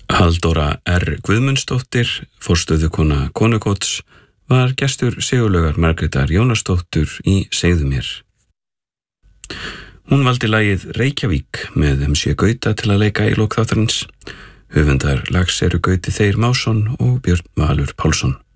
Halldóra R. Guðmundsdóttir, forstöðukona Konukots, var gestur Sigurlaugar Margrétar Jónasdóttur í Segðu mér. Hún valdi lagið Reykjavík með MC Gauta til að leika í lok þáttarins. Höfundar lags eru Gauti Þeyr Másson og Björn Valur Pálsson.